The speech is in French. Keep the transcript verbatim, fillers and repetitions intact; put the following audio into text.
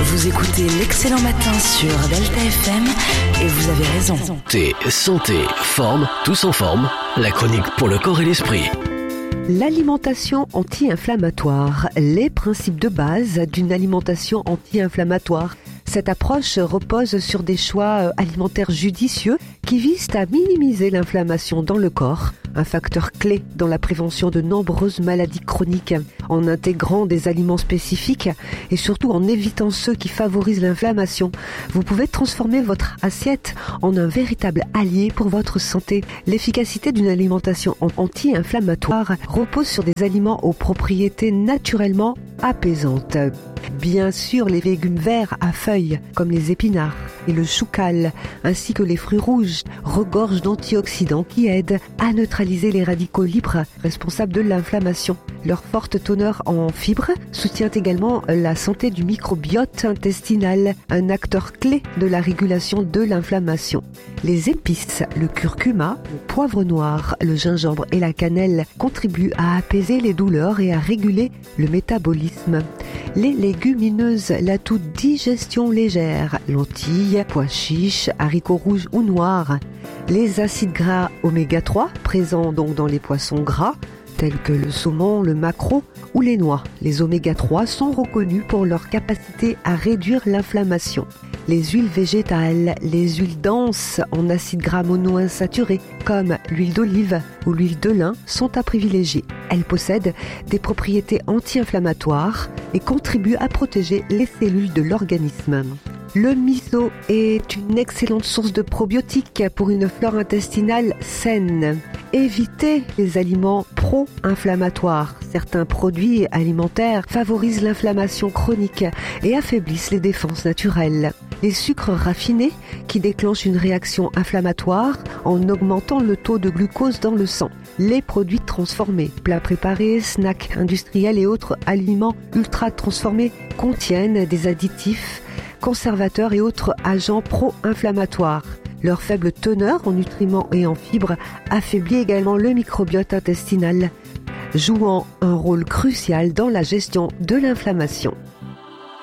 Vous écoutez l'Excellent Matin sur Delta F M et vous avez raison. Thé, santé, forme, tous en forme. La chronique pour le corps et l'esprit. L'alimentation anti-inflammatoire, les principes de base d'une alimentation anti-inflammatoire. Cette approche repose sur des choix alimentaires judicieux qui visent à minimiser l'inflammation dans le corps, un facteur clé dans la prévention de nombreuses maladies chroniques, en intégrant des aliments spécifiques et surtout en évitant ceux qui favorisent l'inflammation. Vous pouvez transformer votre assiette en un véritable allié pour votre santé. L'efficacité d'une alimentation anti-inflammatoire repose sur des aliments aux propriétés naturellement apaisantes. Bien sûr, les légumes verts à feuilles, comme les épinards et le choucal, ainsi que les fruits rouges, regorgent d'antioxydants qui aident à neutraliser les radicaux libres responsables de l'inflammation. Leur forte teneur en fibres soutient également la santé du microbiote intestinal, un acteur clé de la régulation de l'inflammation. Les épices, le curcuma, le poivre noir, le gingembre et la cannelle contribuent à apaiser les douleurs et à réguler le métabolisme. Les légumineuses, l'atout digestion légère, lentilles, pois chiches, haricots rouges ou noirs. Les acides gras oméga trois, présents donc dans les poissons gras, tels que le saumon, le maquereau ou les noix. Les oméga trois sont reconnus pour leur capacité à réduire l'inflammation. Les huiles végétales, les huiles denses en acides gras monoinsaturés, comme l'huile d'olive ou l'huile de lin, sont à privilégier. Elles possèdent des propriétés anti-inflammatoires et contribuent à protéger les cellules de l'organisme. Le miso est une excellente source de probiotiques pour une flore intestinale saine. Évitez les aliments pro-inflammatoires. Certains produits alimentaires favorisent l'inflammation chronique et affaiblissent les défenses naturelles. Les sucres raffinés qui déclenchent une réaction inflammatoire en augmentant le taux de glucose dans le sang. Les produits transformés, plats préparés, snacks industriels et autres aliments ultra transformés contiennent des additifs, conservateurs et autres agents pro-inflammatoires. Leur faible teneur en nutriments et en fibres affaiblit également le microbiote intestinal, jouant un rôle crucial dans la gestion de l'inflammation.